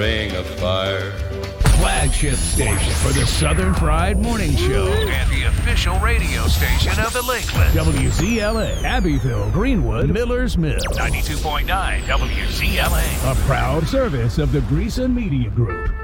Ring of fire. Flagship station for the Southern Pride Morning Show. And the official radio station of the Lakeland. WZLA, Abbeville, Greenwood, Miller's Mill. 92.9 WZLA. A proud service of the Greason Media Group.